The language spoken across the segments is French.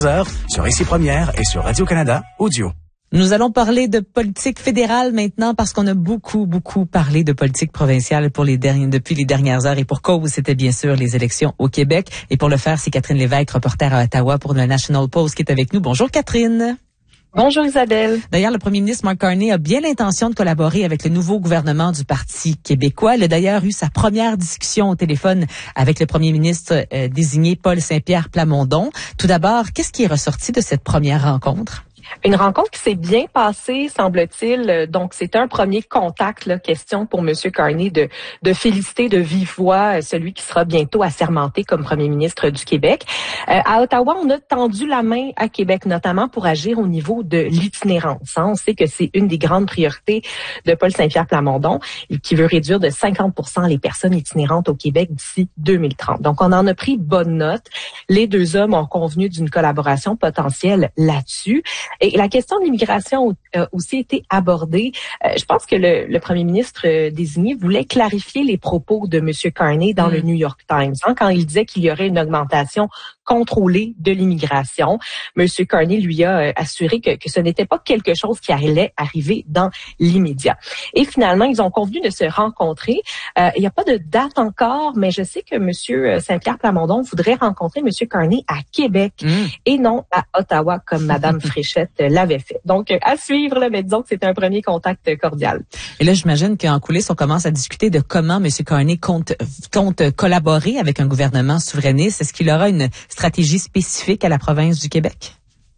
Sur Ici Première et sur Radio-Canada Audio. Nous allons parler de politique fédérale maintenant parce qu'on a beaucoup parlé de politique provinciale depuis les dernières heures et pour cause, c'était bien sûr les élections au Québec. Et pour le faire, c'est Catherine Lévesque, reporter à Ottawa pour le National Post qui est avec nous. Bonjour Catherine. Bonjour Isabelle. D'ailleurs, le premier ministre Mark Carney a bien l'intention de collaborer avec le nouveau gouvernement du Parti québécois. Il a d'ailleurs eu sa première discussion au téléphone avec le premier ministre désigné Paul Saint-Pierre Plamondon. Tout d'abord, qu'est-ce qui est ressorti de cette première rencontre? Une rencontre qui s'est bien passée, semble-t-il. Donc, c'est un premier contact, là, question pour M. Carney de féliciter de vive voix celui qui sera bientôt assermenté comme premier ministre du Québec. À Ottawa, on a tendu la main à Québec, notamment pour agir au niveau de l'itinérance. On sait que c'est une des grandes priorités de Paul Saint-Pierre Plamondon, qui veut réduire de 50% les personnes itinérantes au Québec d'ici 2030. Donc, on en a pris bonne note. Les deux hommes ont convenu d'une collaboration potentielle là-dessus. Et la question de l'immigration a aussi été abordée. Je pense que le premier ministre désigné voulait clarifier les propos de M. Carney dans le New York Times, quand il disait qu'il y aurait une augmentation contrôlée de l'immigration. M. Carney lui a assuré que ce n'était pas quelque chose qui allait arriver dans l'immédiat. Et finalement, ils ont convenu de se rencontrer. Il n'y a pas de date encore, mais je sais que M. Saint-Pierre Plamondon voudrait rencontrer M. Carney à Québec et non à Ottawa, comme Mme Fréchette l'avait fait. Donc, à suivre, là, mais disons que c'est un premier contact cordial. Et là, j'imagine qu'en coulisses, on commence à discuter de comment M. Carney compte collaborer avec un gouvernement souverainiste. Est-ce qu'il aura une stratégie spécifique à la province du Québec?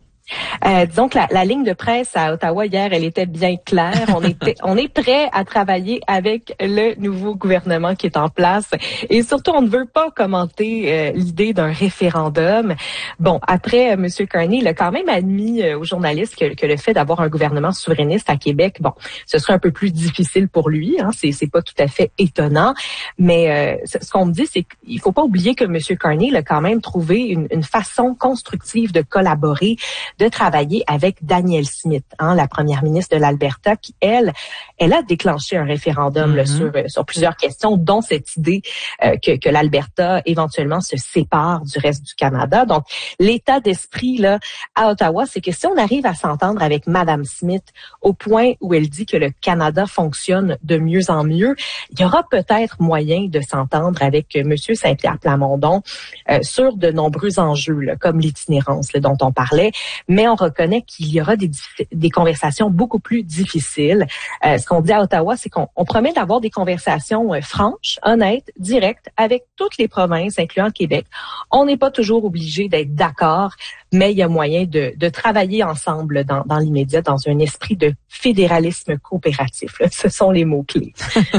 Disons que la ligne de presse à Ottawa hier, elle était bien claire. On est prêt à travailler avec le nouveau gouvernement qui est en place. Et surtout, on ne veut pas commenter l'idée d'un référendum. Bon, après, M. Carney, il a quand même admis aux journalistes que le fait d'avoir un gouvernement souverainiste à Québec, bon, ce serait un peu plus difficile pour lui. C'est pas tout à fait étonnant. Mais ce qu'on me dit, c'est qu'il faut pas oublier que M. Carney il a quand même trouvé une façon constructive de collaborer, de travailler avec Danielle Smith, la première ministre de l'Alberta, qui, elle a déclenché un référendum là, sur plusieurs questions, dont cette idée que l'Alberta éventuellement se sépare du reste du Canada. Donc, l'état d'esprit là à Ottawa, c'est que si on arrive à s'entendre avec Mme Smith au point où elle dit que le Canada fonctionne de mieux en mieux, il y aura peut-être moyen de s'entendre avec M. Saint-Pierre Plamondon sur de nombreux enjeux, là, comme l'itinérance là, dont on parlait. Mais on reconnaît qu'il y aura des conversations beaucoup plus difficiles. Ce qu'on dit à Ottawa, c'est qu'on promet d'avoir des conversations franches, honnêtes, directes avec toutes les provinces, incluant le Québec. On n'est pas toujours obligé d'être d'accord, mais il y a moyen de travailler ensemble dans l'immédiat, dans un esprit de fédéralisme coopératif. Là. Ce sont les mots-clés.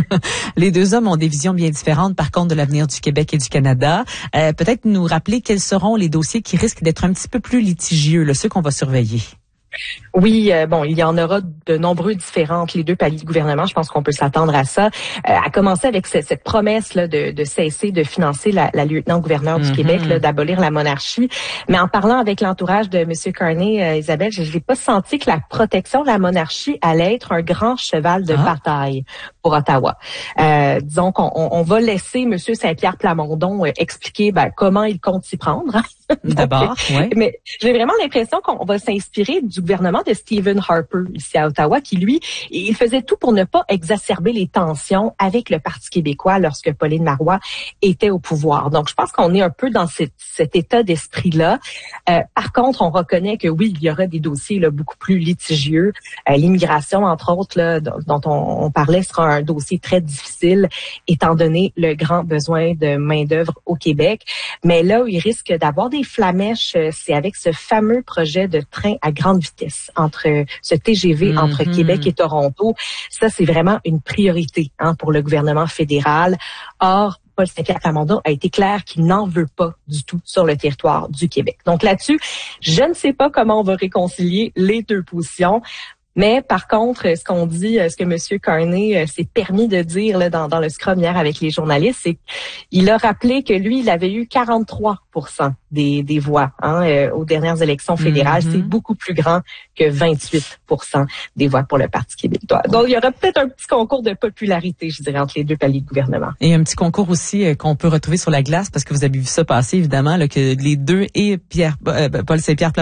Les deux hommes ont des visions bien différentes, par contre, de l'avenir du Québec et du Canada. Peut-être nous rappeler quels seront les dossiers qui risquent d'être un petit peu plus litigieux, là, ceux qu'on va surveiller. Oui, bon, il y en aura de nombreux différentes, les deux paliers du gouvernement. Je pense qu'on peut s'attendre à ça. À commencer avec cette promesse là de cesser de financer la lieutenant-gouverneur du Québec, là, d'abolir la monarchie. Mais en parlant avec l'entourage de M. Carney, Isabelle, je n'ai pas senti que la protection de la monarchie allait être un grand cheval de bataille pour Ottawa. Disons qu'on va laisser M. Saint-Pierre Plamondon expliquer comment il compte s'y prendre. D'abord, oui. Mais j'ai vraiment l'impression qu'on va s'inspirer du gouvernement de Stephen Harper ici à Ottawa, qui lui, il faisait tout pour ne pas exacerber les tensions avec le Parti québécois lorsque Pauline Marois était au pouvoir. Donc, je pense qu'on est un peu dans cet état d'esprit-là. Par contre, on reconnaît que oui, il y aura des dossiers là, beaucoup plus litigieux. L'immigration, entre autres, là, dont on parlait, sera un dossier très difficile, étant donné le grand besoin de main-d'œuvre au Québec. Mais là où il risque d'avoir des flamèches, c'est avec ce fameux projet de train à grande vitesse entre ce TGV entre Québec et Toronto. Ça, c'est vraiment une priorité pour le gouvernement fédéral. Or, Paul Saint-Pierre Plamondon a été clair qu'il n'en veut pas du tout sur le territoire du Québec. Donc là-dessus, je ne sais pas comment on va réconcilier les deux positions. Mais par contre, ce qu'on dit, ce que M. Carney s'est permis de dire là, dans le scrum hier avec les journalistes, c'est qu'il a rappelé que lui, il avait eu 43% des voix aux dernières élections fédérales. C'est beaucoup plus grand que 28% des voix pour le Parti québécois. Donc, il y aura peut-être un petit concours de popularité, je dirais, entre les deux paliers de gouvernement. Et un petit concours aussi qu'on peut retrouver sur la glace, parce que vous avez vu ça passer, évidemment, là, que les deux et Paul Saint-Pierre